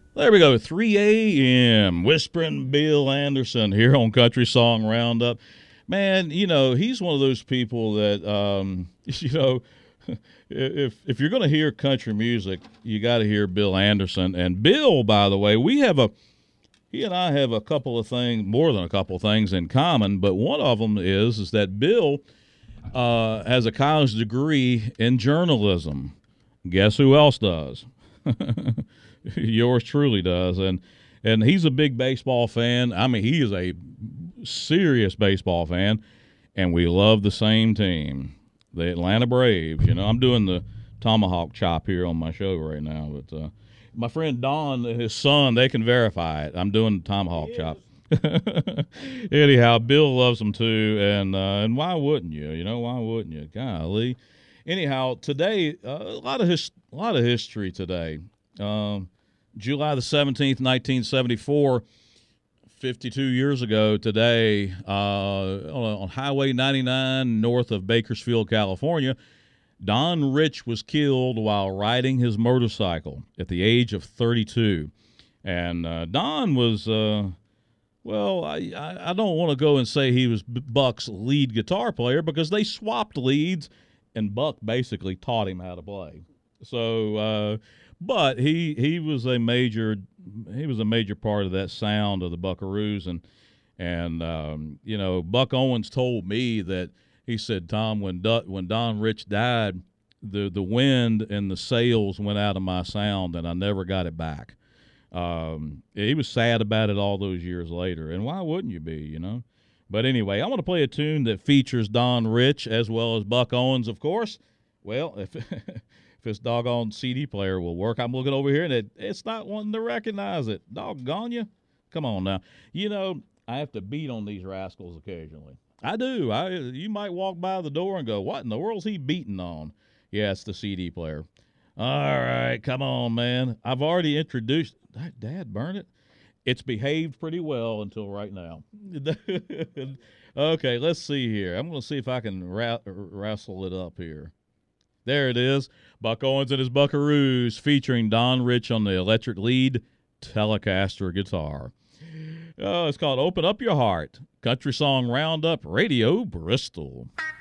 There we go, 3 a.m. Whispering Bill Anderson here on Country Song Roundup. Man, he's one of those people that, if you're going to hear country music, you got to hear Bill Anderson. And Bill, by the way, he and I have a couple of things, more than a couple of things in common, but one of them is that Bill has a college degree in journalism. Guess who else does? Yours truly does, and he's a big baseball fan. I mean, he is a serious baseball fan, and we love the same team, the Atlanta Braves. I'm doing the tomahawk chop here on my show right now, but my friend Don and his son, they can verify it. I'm doing the tomahawk chop. Anyhow, Bill loves them too, and why wouldn't you? Why wouldn't you? Golly. Anyhow, today a lot of history today. July the 17th, 1974, 52 years ago today, on Highway 99 north of Bakersfield, California, Don Rich was killed while riding his motorcycle at the age of 32. And Don was, I don't want to go and say he was Buck's lead guitar player because they swapped leads, and Buck basically taught him how to play. So, but he was a major part of that sound of the Buckaroos, and Buck Owens told me that he said, Tom, when Don Rich died, the wind and the sails went out of my sound, and I never got it back. He was sad about it all those years later, and why wouldn't you be, But anyway, I want to play a tune that features Don Rich as well as Buck Owens, of course. Well, if this doggone CD player will work, I'm looking over here, and it's not wanting to recognize it. Doggone you. Come on now. I have to beat on these rascals occasionally. I do. You might walk by the door and go, what in the world's he beating on? Yeah, it's the CD player. All right, come on, man. I've already introduced – Dad, burn it. It's behaved pretty well until right now. Okay, let's see here. I'm going to see if I can wrestle it up here. There it is. Buck Owens and his Buckaroos featuring Don Rich on the electric lead Telecaster guitar. It's called Open Up Your Heart. Country Song Roundup, Radio Bristol.